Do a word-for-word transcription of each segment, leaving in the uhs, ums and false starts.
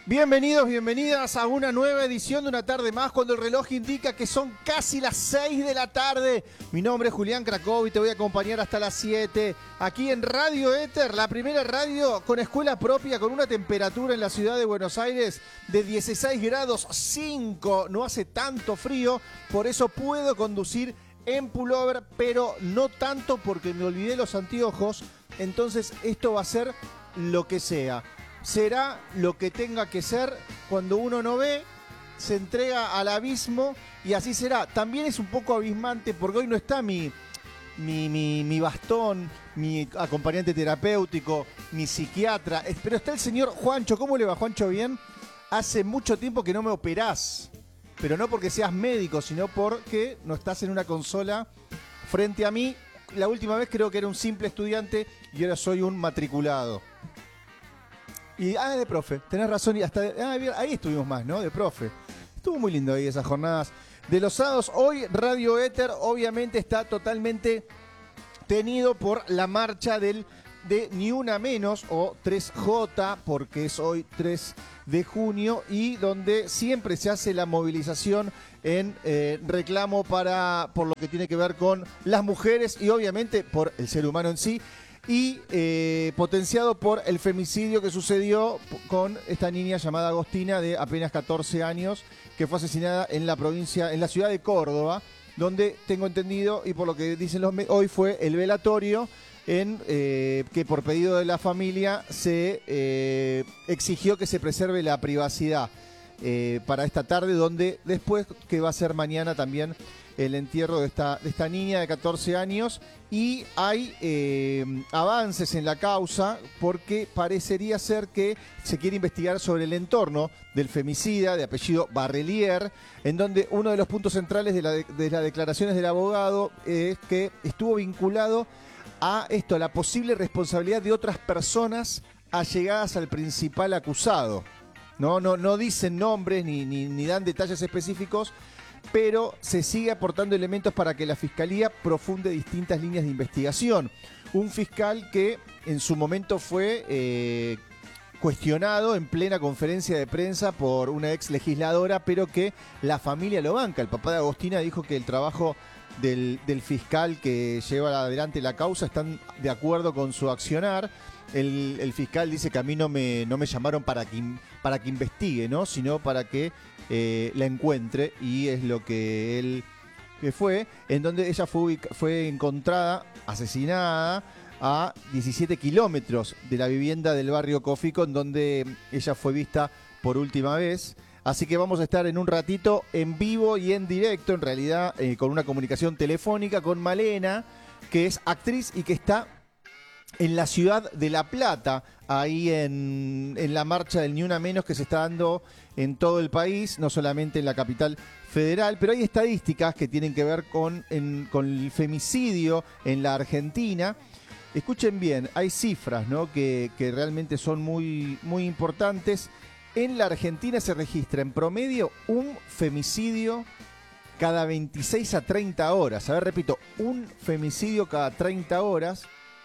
Bienvenidos, bienvenidas a una nueva edición de Una Tarde Más, cuando el reloj indica que son casi las seis de la tarde. Mi nombre es Julián Cracov y te voy a acompañar hasta las siete, aquí en Radio Éter, la primera radio con escuela propia, con una temperatura en la ciudad de Buenos Aires de dieciséis grados cinco. No hace tanto frío, por eso puedo conducir en pullover, pero no tanto porque me olvidé los anteojos. Entonces esto va a ser lo que sea. Será lo que tenga que ser. Cuando uno no ve, se entrega al abismo y así será. También es un poco abismante porque hoy no está mi, mi, mi, mi bastón, mi acompañante terapéutico, mi psiquiatra, pero está el señor Juancho. ¿Cómo le va, Juancho? ¿Bien? Hace mucho tiempo que no me operás, pero no porque seas médico, sino porque no estás en una consola frente a mí. La última vez creo que era un simple estudiante y ahora soy un matriculado. Y, ah, de profe, tenés razón, y hasta, de, ah, ahí estuvimos más, ¿no? De profe. Estuvo muy lindo ahí esas jornadas de los sábados. Hoy Radio Éter obviamente está totalmente tenido por la marcha del de Ni Una Menos, o tres J, porque es hoy tres de junio, y donde siempre se hace la movilización en eh, reclamo para por lo que tiene que ver con las mujeres y obviamente por el ser humano en sí. Y eh, potenciado por el femicidio que sucedió con esta niña llamada Agostina, de apenas catorce años, que fue asesinada en la provincia, en la ciudad de Córdoba, donde tengo entendido, y por lo que dicen los medios, hoy fue el velatorio, en eh, que por pedido de la familia se eh, exigió que se preserve la privacidad eh, para esta tarde, donde después, que va a ser mañana también, el entierro de esta, de esta niña de catorce años. Y hay eh, avances en la causa, porque parecería ser que se quiere investigar sobre el entorno del femicida de apellido Barrelier, en donde uno de los puntos centrales de, la de, de las declaraciones del abogado es que estuvo vinculado a esto, a la posible responsabilidad de otras personas allegadas al principal acusado. No, no, no dicen nombres ni, ni, ni dan detalles específicos, pero se sigue aportando elementos para que la Fiscalía profunde distintas líneas de investigación. Un fiscal que en su momento fue eh, cuestionado en plena conferencia de prensa por una ex legisladora, pero que la familia lo banca. El papá de Agostina dijo que el trabajo del, del fiscal que lleva adelante la causa están de acuerdo con su accionar. El, el fiscal dice que a mí no me, no me llamaron para que, para que investigue, ¿no? Sino para que eh, la encuentre, y es lo que él que fue, en donde ella fue, fue encontrada, asesinada, a diecisiete kilómetros de la vivienda del barrio Cofico, en donde ella fue vista por última vez. Así que vamos a estar en un ratito en vivo y en directo, en realidad, eh, con una comunicación telefónica con Malena, que es actriz y que está en la ciudad de La Plata, ahí en, en la marcha del Ni Una Menos que se está dando en todo el país, no solamente en la capital federal, pero hay estadísticas que tienen que ver con, en, con el femicidio en la Argentina. Escuchen bien, hay cifras, ¿no?, que, que realmente son muy, muy importantes. En la Argentina se registra en promedio un femicidio cada veintiséis a treinta horas. A ver, repito, un femicidio cada treinta horas.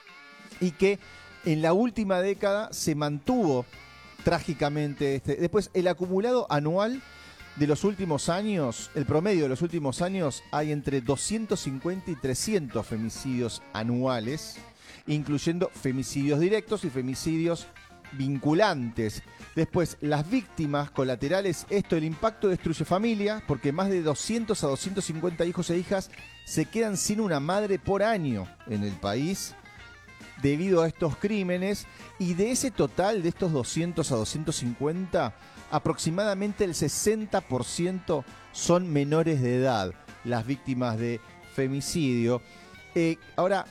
Y que en la última década se mantuvo trágicamente. Este. Después, el acumulado anual de los últimos años, el promedio de los últimos años, hay entre doscientos cincuenta y trescientos femicidios anuales, incluyendo femicidios directos y femicidios vinculantes. Después, las víctimas colaterales, esto, el impacto destruye familias, porque más de doscientos a doscientos cincuenta hijos e hijas se quedan sin una madre por año en el país debido a estos crímenes, y de ese total, de estos doscientos a doscientos cincuenta, aproximadamente el sesenta por ciento son menores de edad, las víctimas de femicidio. Eh, ahora,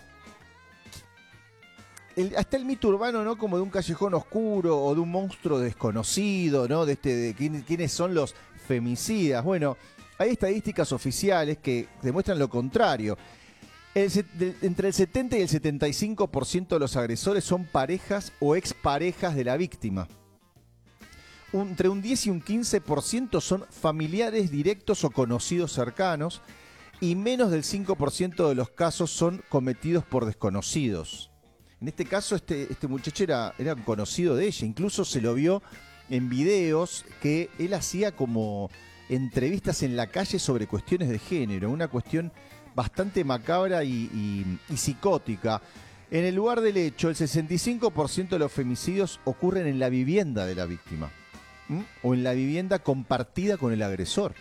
el, hasta el mito urbano, ¿no?, como de un callejón oscuro o de un monstruo desconocido, ¿no?, de, este, de quién, quiénes son los femicidas. Bueno, hay estadísticas oficiales que demuestran lo contrario. El, de, entre el setenta y el setenta y cinco por ciento de los agresores son parejas o exparejas de la víctima. Un, entre un diez y un quince por ciento son familiares directos o conocidos cercanos, y menos del cinco por ciento de los casos son cometidos por desconocidos. En este caso, este, este muchacho era, era conocido de ella, incluso se lo vio en videos que él hacía como entrevistas en la calle sobre cuestiones de género, una cuestión bastante macabra y, y, y psicótica. En el lugar del hecho, el sesenta y cinco por ciento de los femicidios ocurren en la vivienda de la víctima, ¿m? o en la vivienda compartida con el agresor.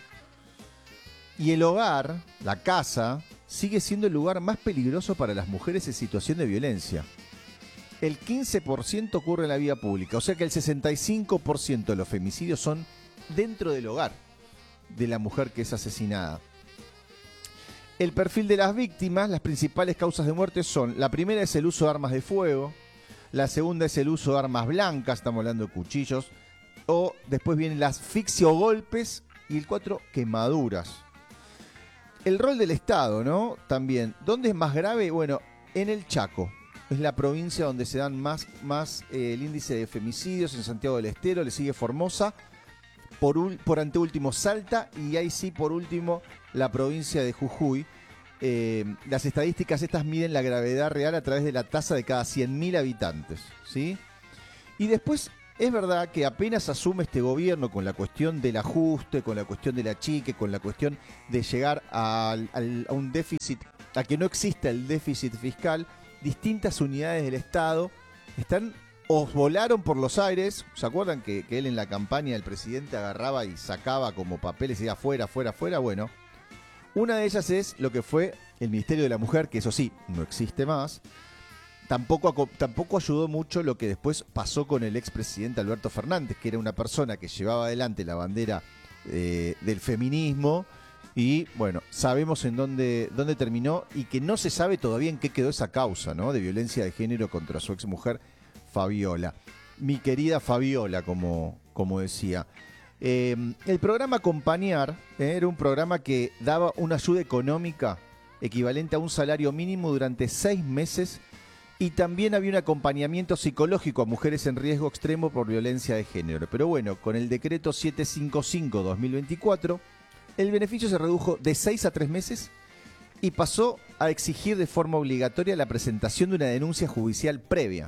Y el hogar, la casa, sigue siendo el lugar más peligroso para las mujeres en situación de violencia. El quince por ciento ocurre en la vía pública, o sea que el sesenta y cinco por ciento de los femicidios son dentro del hogar de la mujer que es asesinada. El perfil de las víctimas, las principales causas de muerte son: la primera es el uso de armas de fuego, la segunda es el uso de armas blancas, estamos hablando de cuchillos, o después viene la asfixia o golpes, y el cuatro, quemaduras. El rol del Estado, ¿no? También, ¿dónde es más grave? Bueno, en el Chaco. Es la provincia donde se dan más, más eh, el índice de femicidios, en Santiago del Estero, le sigue Formosa, por, un, por anteúltimo Salta, y ahí sí, por último, la provincia de Jujuy. Eh, las estadísticas estas miden la gravedad real a través de la tasa de cada cien mil habitantes, ¿sí? Y después, es verdad que apenas asume este gobierno con la cuestión del ajuste, con la cuestión del achique, con la cuestión de llegar a, a, a un déficit, a que no exista el déficit fiscal, distintas unidades del Estado están o volaron por los aires. ¿Se acuerdan que, que él en la campaña del presidente agarraba y sacaba como papeles y decía afuera, afuera, afuera? Bueno, una de ellas es lo que fue el Ministerio de la Mujer, que eso sí, no existe más. Tampoco, tampoco ayudó mucho lo que después pasó con el expresidente Alberto Fernández, que era una persona que llevaba adelante la bandera eh, del feminismo. Y bueno, sabemos en dónde, dónde terminó y que no se sabe todavía en qué quedó esa causa, ¿no? De violencia de género contra su exmujer Fabiola. Mi querida Fabiola, como, como decía. Eh, el programa Acompañar eh, era un programa que daba una ayuda económica equivalente a un salario mínimo durante seis meses y también había un acompañamiento psicológico a mujeres en riesgo extremo por violencia de género. Pero bueno, con el decreto setecientos cincuenta y cinco barra dos mil veinticuatro, el beneficio se redujo de seis a tres meses y pasó a exigir de forma obligatoria la presentación de una denuncia judicial previa,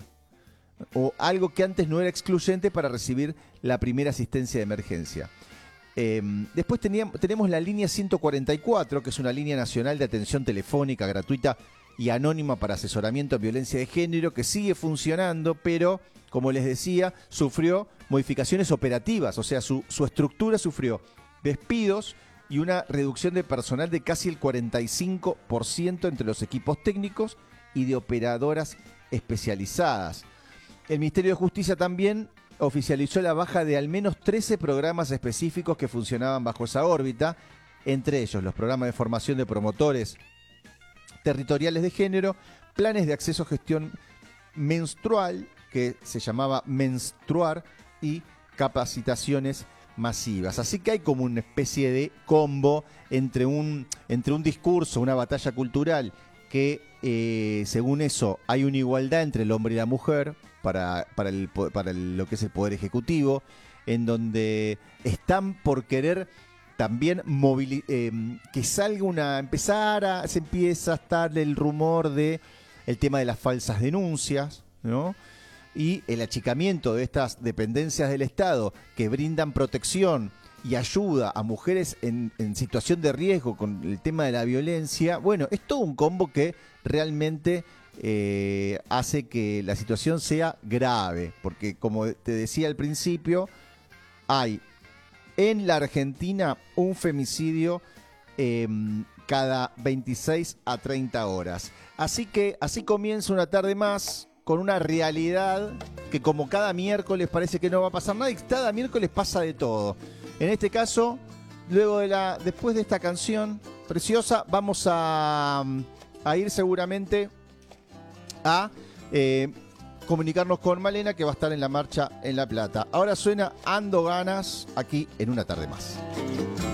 o algo que antes no era excluyente para recibir la primera asistencia de emergencia. Eh, después teníamos, tenemos la línea ciento cuarenta y cuatro, que es una línea nacional de atención telefónica gratuita y anónima para asesoramiento en violencia de género, que sigue funcionando, pero, como les decía, sufrió modificaciones operativas, o sea, su, su estructura sufrió despidos y una reducción de personal de casi el cuarenta y cinco por ciento entre los equipos técnicos y de operadoras especializadas. El Ministerio de Justicia también oficializó la baja de al menos trece programas específicos que funcionaban bajo esa órbita, entre ellos los programas de formación de promotores territoriales de género, planes de acceso a gestión menstrual, que se llamaba Menstruar, y capacitaciones masivas. Así que hay como una especie de combo entre un, entre un discurso, una batalla cultural, que eh, según eso hay una igualdad entre el hombre y la mujer para, para, el, para el, lo que es el poder ejecutivo, en donde están por querer también movili- eh, que salga una, empezar a, se empieza a estar el rumor de el tema de las falsas denuncias, ¿no? Y el achicamiento de estas dependencias del Estado que brindan protección y ayuda a mujeres en, en situación de riesgo con el tema de la violencia. Bueno, es todo un combo que realmente eh, hace que la situación sea grave, porque como te decía al principio, hay en la Argentina un femicidio eh, cada veintiséis a treinta horas. Así que así comienza una tarde más, con una realidad que como cada miércoles parece que no va a pasar nada y cada miércoles pasa de todo. En este caso, luego de la, después de esta canción preciosa, vamos a, a ir seguramente a eh, comunicarnos con Malena, que va a estar en la marcha en La Plata. Ahora suena Ando Ganas aquí en Una Tarde Más.